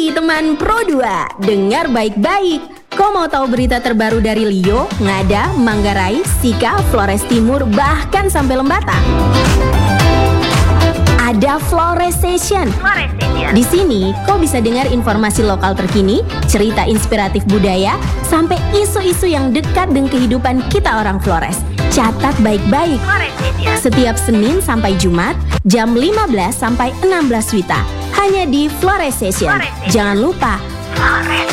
Hei teman Pro 2, dengar baik-baik. Kau mau tahu berita terbaru dari Lio, Ngada, Manggarai, Sika, Flores Timur, bahkan sampai Lembata? Ada Flores Session. Di sini, kau bisa dengar informasi lokal terkini, cerita inspiratif budaya, sampai isu-isu yang dekat dengan kehidupan kita orang Flores. Catat baik-baik. Setiap Senin sampai Jumat, jam 15 sampai 16 Wita. Hanya di Flores Session. Jangan lupa.